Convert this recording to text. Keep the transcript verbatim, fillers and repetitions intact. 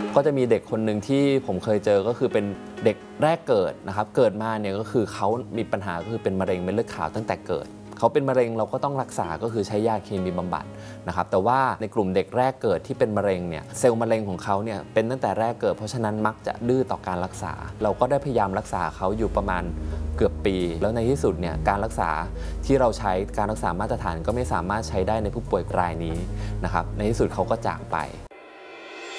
ก็จะมีเด็กคนหนึ่งที่ผมเคยเจอก็คือเป็นเด็กแรกเกิดนะครับเกิดมาเนี่ยก็คือเขามีปัญหาก็คือเป็นมะเร็งเม็ดเลือดขาวตั้งแต่เกิดเขาเป็นมะเร็งเราก็ต้องรักษาก็คือใช้ยาเคมีบำบัดนะครับแต่ว่าในกลุ่มเด็กแรกเกิดที่เป็นมะเร็งเนี่ยเซลล์มะเร็งของเขาเนี่ยเป็นตั้งแต่แรกเกิดเพราะฉะนั้นมักจะดื้อต่อการรักษาเราก็ได้พยายามรักษาเขาอยู่ประมาณเกือบปีแล้วในที่สุดเนี่ยการรักษาที่เราใช้การรักษามาตรฐานก็ไม่สามารถใช้ได้ในผู้ป่วยรายนี้นะครับในที่สุดเขาก็จากไป